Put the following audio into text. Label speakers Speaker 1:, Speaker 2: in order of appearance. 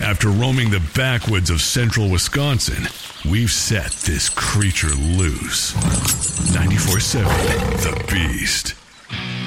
Speaker 1: After roaming the backwoods of central Wisconsin, we've set this creature loose. 94.7 The Beast.